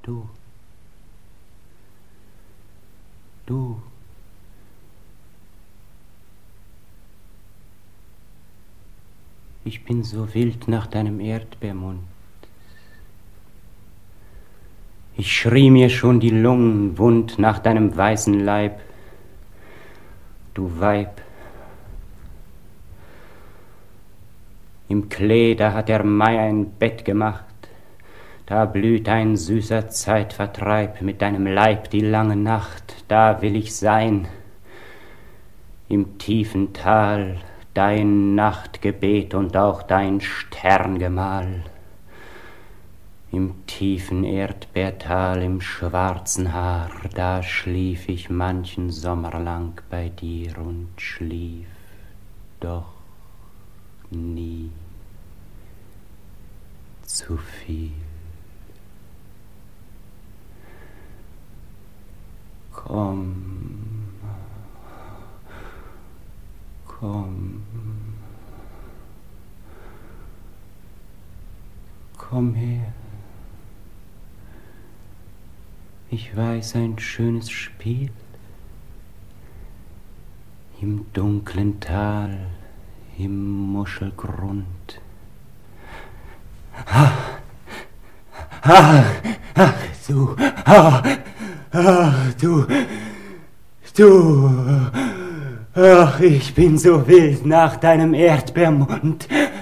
Du. Ich bin so wild nach deinem Erdbeermund. Ich schrie mir schon die Lungen wund nach deinem weißen Leib, du Weib. Im Klee, da hat der Mai ein Bett gemacht, da blüht ein süßer Zeitvertreib mit deinem Leib die lange Nacht, da will ich sein, im tiefen Tal, dein Nachtgebet und auch dein Sterngemahl. Im tiefen Erdbeertal, im schwarzen Haar, da schlief ich manchen Sommer lang bei dir und schlief doch nie zu viel. Komm, komm her. Ich weiß ein schönes Spiel im dunklen Tal, im Muschelgrund. Du, ach, ich bin so wild nach deinem Erdbeermund.